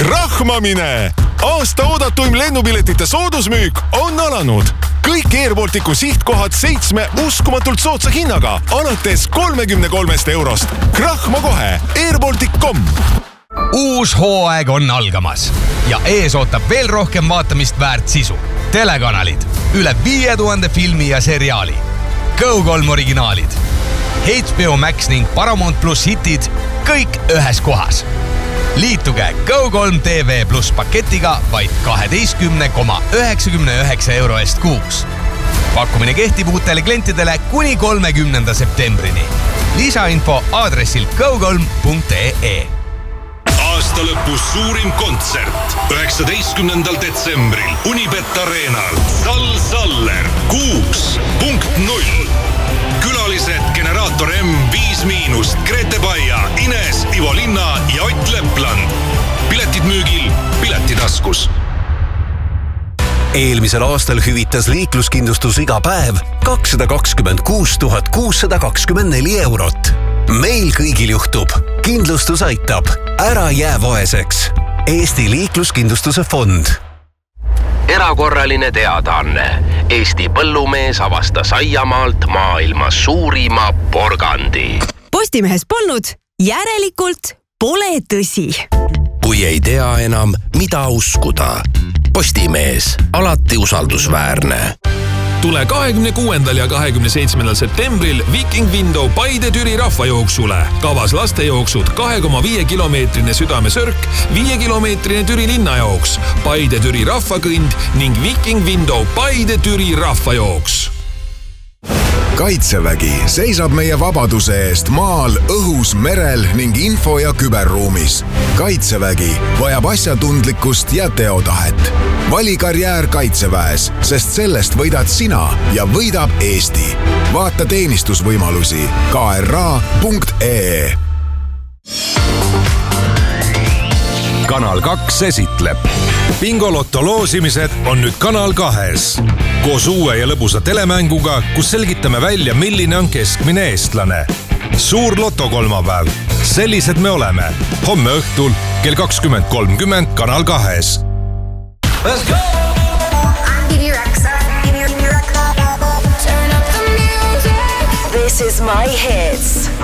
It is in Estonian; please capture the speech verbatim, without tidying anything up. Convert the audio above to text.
rahmamine! Aasta oodatuim lennupiletite soodusmüük on alanud. Kõik Airbalticu sihtkohad seitsme uskumatult soodsa hinnaga alates kolmekümne kolmest eurost. Krahma kohe airbaltic punkt com. Uus hooaeg on algamas ja ees ootab veel rohkem vaatamist väärt sisu. Telekanalid, üle viie tuhande filmi ja seriaali, Go kolm originaalid, H B O Max ning Paramount Plus hitid, kõik ühes kohas. Liituge Go kolm T V Plus paketiga vaid kaheteistkümne koma üheksakümne üheksa euro eest kuus. Pakkumine kehtib uutele klientidele kuni kolmekümnenda septembrini. Lisainfo aadressil go kolm punkt e e. Aasta lõpus suurim kontsert üheksateistkümnendal detsembril Unibet Arenal. Sal Saller kuus punkt null. Külalised Generaator M viis miinust, Grete Baia, Ines, Ivo Linna ja Ott Lepland. Piletid müügil Piletitaskus. Eelmisel aastal hüvitas liikluskindlustus iga päev kakssada kakskümmend kuus tuhat kuussada kakskümmend neli eurot. Meil kõigil juhtub. Kindlustus aitab. Ära jää vaeseks. Eesti liikluskindlustuse fond. Erakorraline teadaanne. Eesti põllumees avastas aiamaalt maailma suurima porgandi. Postimehes polnud, järelikult pole tõsi. Kui ei tea enam, mida uskuda. Postimees, alati usaldusväärne. Tule kahekümne kuuendal ja kahekümne seitsmendal septembril Viking Window Paide Türi rahvajooksule. Kavas lastejooksud kahe koma viie kilomeetrine südamesörk, viie kilomeetrine Türi linnajooks, Paide Türi rahvakõnd ning Viking Window Paide Türi rahvajooks. Kaitsevägi seisab meie vabaduse eest maal, õhus, merel ning info- ja küberruumis. Kaitsevägi vajab asjatundlikkust ja teotahet. Vali karjäär Kaitseväes, sest sellest võidad sina ja võidab Eesti. Vaata teenistusvõimalusi k r a punkt e e. Kanal kaks esitleb. Bingolotto loosimised on nüüd Kanal kahes. Koos uue ja lõbusa telemänguga, kus selgitame välja, milline on keskmine eestlane. Suur lotokolmapäev. Sellised me oleme. Homme õhtul kell kakskümmend kolmkümmend Kanal kahes. Let's go! I'm Bibi Rexa. Turn up the music. This is my hits.